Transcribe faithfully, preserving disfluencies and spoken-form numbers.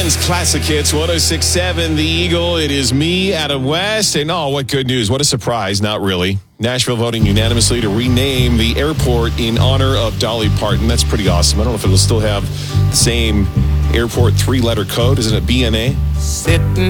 Ken's Classic Hits, one oh six point seven The Eagle. It is me, Adam West. And oh, what good news. What a surprise. Not really. Nashville voting unanimously to rename the airport in honor of Dolly Parton. That's pretty awesome. I don't know if it'll still have the same airport three-letter code. Isn't it B N A? Sitting